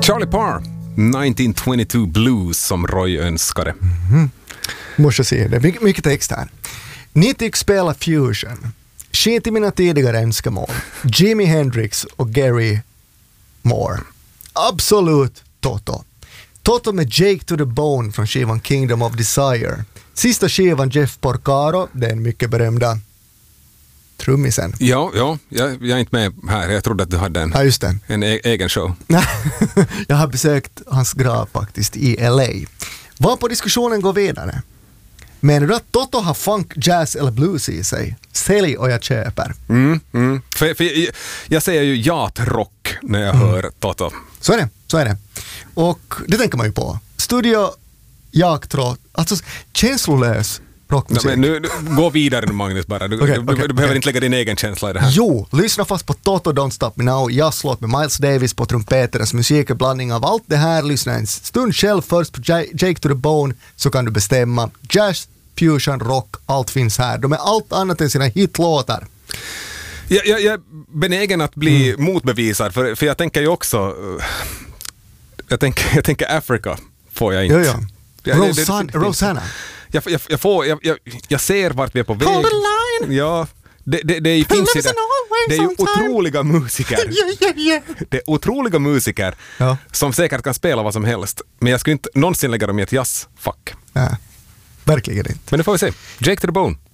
Charlie Parr, 1922 Blues som Roy önskade. Måste säga det. Mycket text här. Ni tycks spela fusion. Skit i mina tidigare önskemål. Jimi Hendrix och Gary Moore. Absolut Toto. Toto med Jake to the Bone från skivan Kingdom of Desire. Sista skivan Jeff Porcaro, den mycket berömda trummisen. Ja, jag är inte med här. Jag trodde att du hade just det. En egen show. Jag har besökt hans grav faktiskt i LA. Var på diskussionen går vidare. Menar du att Toto har funk, jazz eller blues i sig? Sälj och jag köper. För jag säger ju yacht-rock när jag hör Toto. Så är det. Och det tänker man ju på. Studio, yacht-rock, alltså känslolös rockmusik. Men nu gå vidare nu, Magnus, bara. Du behöver inte lägga din egen känsla i det här. Jo, lyssna fast på Toto Don't Stop Me Now, jazzlåt med Miles Davis på trumpeternas musik, en blandning av allt det här. Lyssna en stund själv först på Jake to the Bone, så kan du bestämma. Jazz, fusion, rock, allt finns här. De är allt annat än sina hitlåtar. Jag är benägen att bli motbevisad, för jag tänker ju också jag tänker Africa får jag inte. Rosanna. Jag ser vart vi är på väg. Hold the line. Ja, det finns ju det är ju otroliga musiker. Det är otroliga musiker som säkert kan spela vad som helst. Men jag skulle inte någonsin lägga dem i ett jazzfack. Nej, verkligen inte. Men det får vi se. Jake to the Bone.